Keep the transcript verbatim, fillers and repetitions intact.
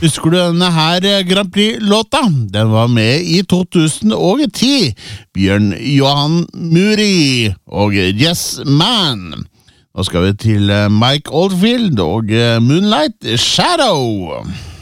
Husker du denne her Grand Prix-låta? Den var med i to tusen og ti. Bjørn Johan Muri og Yes Man. Nå skal vi til Mike Oldfield og Moonlight Shadow.